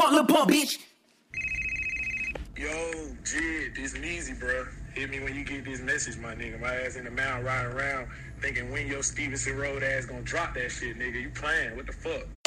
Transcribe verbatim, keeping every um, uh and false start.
pump, lil' pump, bitch. Yo, Jid, this Meezy, bro. Hit me when you get this message, my nigga. My ass in the mountain riding around thinking when your Stevenson Road ass gonna drop that shit, nigga. You playing? What the fuck?